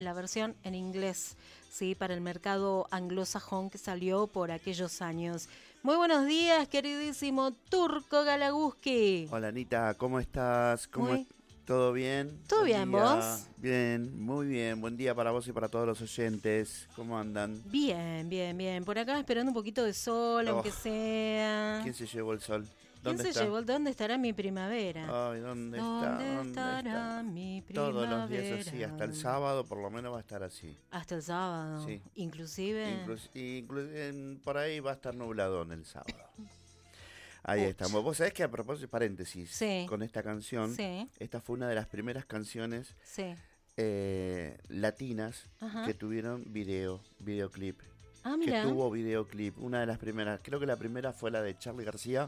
la versión en inglés, sí, para el mercado anglosajón que salió por aquellos años. Muy buenos días, queridísimo Turco Galaguski. Hola Anita, ¿cómo estás? Muy, ¿Todo bien? ¿todo Buen bien, día. vos? Bien, muy bien. Buen día para vos y para todos los oyentes. ¿Cómo andan? Bien, bien, bien. Por acá esperando un poquito de sol, Oh, aunque sea. ¿quién se llevó el sol? ¿Quién ¿Dónde se está? llevó? ¿Dónde estará mi primavera? Ay, ¿dónde está? ¿Dónde ¿Dónde está? estará mi Todos los días así, hasta el primavera? sábado por lo menos va a estar así. Hasta el sábado, Sí. inclusive. Por ahí va a estar nublado en el sábado. Ahí Pucha. estamos. Vos sabés que a propósito, paréntesis, Sí, con esta canción, sí, esta fue una de las primeras canciones sí. latinas Ajá. que tuvieron videoclip. Ah, Que mira. tuvo videoclip, una de las primeras, creo que la primera fue la de Charly García,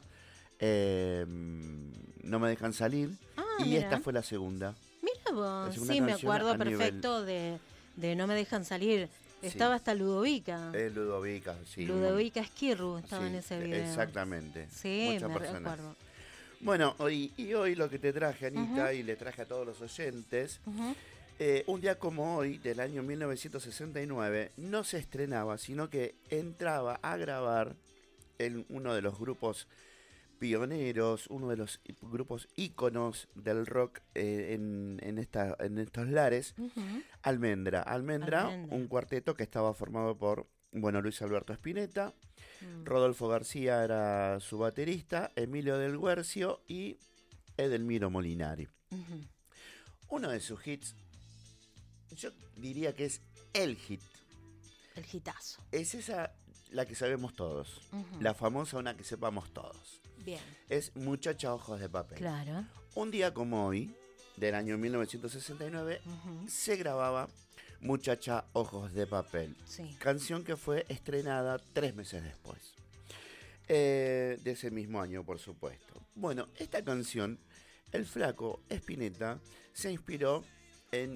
No me dejan salir, Ah, y esta mira. fue la segunda. Mira La vos. segunda Sí, me canción acuerdo a nivel, perfecto de No me dejan salir. sí, Estaba hasta Ludovica. Ludovica, sí, Ludovica Esquirru estaba en sí, ese video. exactamente, Sí, muchas me personas. recuerdo. Bueno, hoy lo que te traje, Ujú, Anita, y le traje a todos los oyentes, ujú. un día como hoy, del año 1969, no se estrenaba, sino que entraba a grabar en uno de los grupos pioneros, uno de los grupos íconos del rock en estos lares, Ujú. Almendra. Almendra, Almendra. un cuarteto que estaba formado por, bueno, Luis Alberto Spinetta, Mm. Rodolfo García era su baterista, Emilio del Guercio y Edelmiro Molinari. Ujú. Uno de sus hits, yo diría que es el hit. El hitazo. Es esa la que sabemos todos, Ujú. la famosa una que sepamos todos. Bien. Es Muchacha Ojos de Papel. Claro. Un día como hoy, del año 1969, Ujú. se grababa Muchacha Ojos de Papel, Sí. canción que fue estrenada 3 meses después. De ese mismo año, por supuesto. Bueno, esta canción, el flaco Spinetta se inspiró en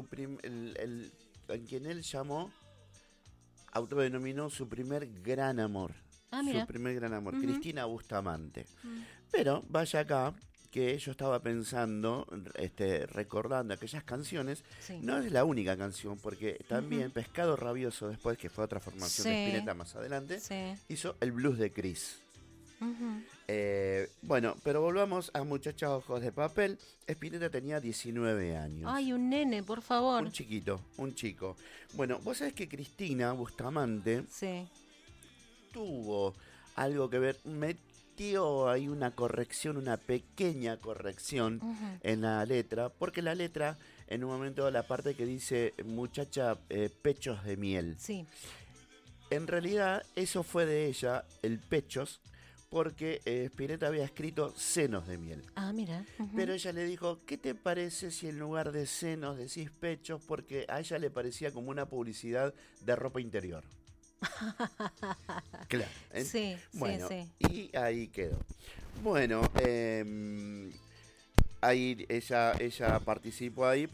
en quien él llamó, autodenominó su primer gran amor. Ah, Su mira. primer gran amor, Ujú. Cristina Bustamante. Mm. Pero vaya acá que yo estaba pensando, recordando aquellas canciones. Sí. No es la única canción, porque también Ujú. Pescado Rabioso, después, que fue otra formación de Sí. Spinetta más adelante, Sí. hizo el blues de Chris. Ujú. Bueno, pero volvamos a Muchachos Ojos de Papel. Spinetta tenía 19 años. Ay, un nene, por favor. Un chiquito, un chico. Bueno, vos sabés que Cristina Bustamante Sí. tuvo algo que ver, metió ahí una corrección, una pequeña corrección Ujú. en la letra, porque la letra, en un momento, la parte que dice muchacha, pechos de miel, Sí. en realidad eso fue de ella, el pechos, porque Spinetta había escrito senos de miel. Ah, mira. Ujú. Pero ella le dijo, ¿qué te parece si en lugar de senos decís pechos? Porque a ella le parecía como una publicidad de ropa interior. Claro. Sí, Bueno, sí, y ahí quedó. Bueno, ahí ella participó ahí,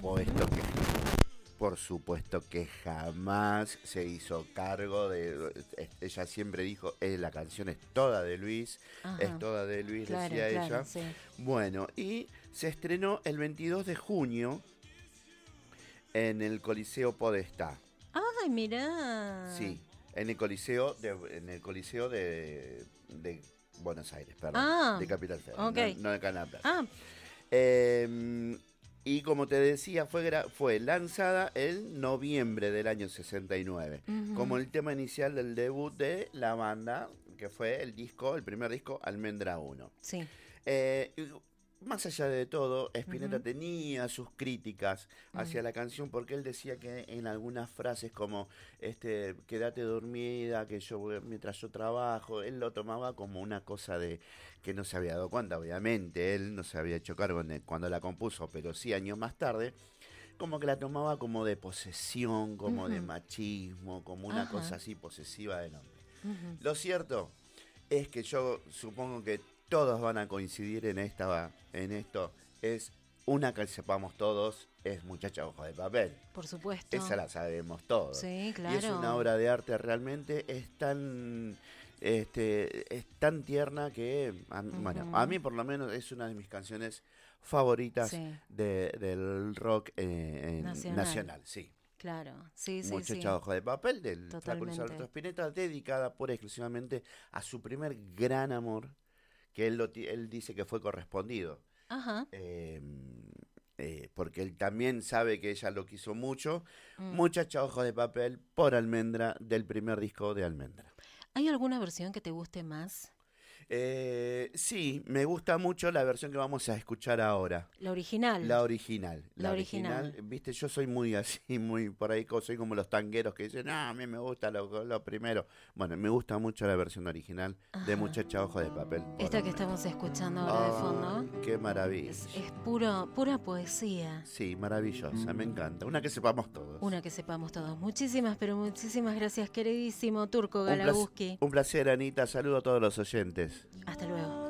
por supuesto que jamás se hizo cargo de. Ella siempre dijo, la canción es toda de Luis, Ajá. es toda de Luis, Claro, decía claro, ella. sí. Bueno, y se estrenó el 22 de junio en el Coliseo Podestá. Ay, mira. Sí, en el Coliseo de Buenos Aires, perdón, Ah, de Capital Federal, ok. no de Canal Plaza. Ah, Y como te decía, fue lanzada en noviembre del año 69, ujú. como el tema inicial del debut de la banda, que fue el primer disco, Almendra 1. Sí. Más allá de todo, Spinetta Ujú. tenía sus críticas hacia la canción, porque él decía que en algunas frases como quédate dormida, mientras yo trabajo, él lo tomaba como una cosa de que no se había dado cuenta. Obviamente él no se había hecho cargo cuando la compuso, pero sí años más tarde, como que la tomaba como de posesión, como de Ujú. machismo, como una Ajá. cosa así posesiva del hombre. Ujú. Lo cierto es que yo supongo que todos van a coincidir en esto. Es una que sepamos todos, es Muchacha Ojo de Papel. Por supuesto. Esa la sabemos todos. Sí, Y es una claro. obra de arte, realmente es tan tierna que, bueno, a Ujú. mí por lo menos es una de mis canciones favoritas Sí. del rock Nacional. sí. Claro, sí, sí, Muchacha sí. Ojo de Papel, del Flaco Totalmente. Alberto Spinetta, dedicada pura y exclusivamente a su primer gran amor, que él dice que fue correspondido. Ajá. Porque él también sabe que ella lo quiso mucho. Mm. Muchacha Ojos de Papel por Almendra, del primer disco de Almendra. ¿Hay alguna versión que te guste más? Sí, me gusta mucho la versión que vamos a escuchar ahora. La original. La original. La original. Viste, yo soy muy así, muy por ahí, soy como los tangueros que dicen, a mí me gusta lo primero. Bueno, me gusta mucho la versión original de Ajá. Muchacha Ojo de Papel. Esta que estamos escuchando ahora de fondo. Qué maravilla. Es pura poesía. Sí, maravillosa, me encanta. Una que sepamos todos. Una que sepamos todos. Muchísimas, pero muchísimas gracias, queridísimo Turco Un Galaguski. placer, Anita. Saludo a todos los oyentes. Hasta luego.